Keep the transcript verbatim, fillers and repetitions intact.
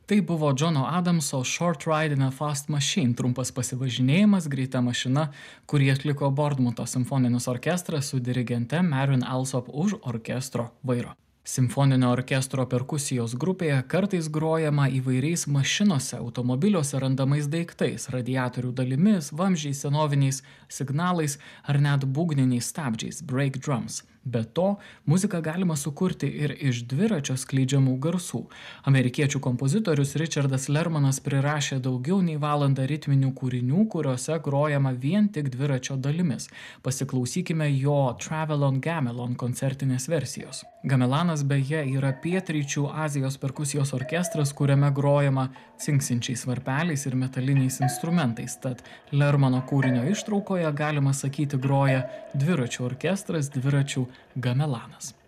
Tai buvo Džono Adamso Short Ride in a Fast Machine, trumpas pasivažinėjimas greita mašina, kurį atliko Bournemouth simfoninis orkestras su dirigente Marion Alsop už orkestro vairo. Simfoninio orkestro perkusijos grupėje kartais grojama įvairiais mašinose, automobiliuose randamais daiktais, radiatorių dalimis, vamzdžiais, senoviniais signalais ar net būgniniais stabdžiais, brake drums. Be to, muziką galima sukurti ir iš dviračio skleidžiamų garsų. Amerikiečių kompozitorius Richardas Lermanas prirašė daugiau nei valandą ritminių kūrinių, kuriuose grojama vien tik dviračio dalimis. Pasiklausykime jo Travel on Gamelon koncertinės versijos. Gamelanas beje yra pietryčių Azijos perkusijos orkestras, kuriame grojama cinksinčiais varpeliais ir metaliniais instrumentais. Tad Lermano kūrinio ištraukoje galima sakyti groja dviračių orkestras, dviračių gamelanas.